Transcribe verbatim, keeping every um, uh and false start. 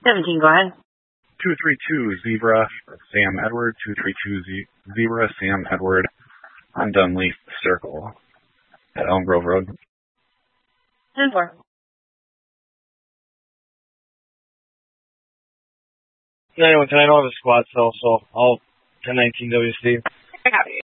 seventeen, go ahead. two three two Zebra, Sam Edward, two three two Z- Zebra, Sam Edward, on Dunleaf Circle at Elm Grove Road. ten four. Anyway, can I know the squad cell, so I'll ten nineteen W C. I copy.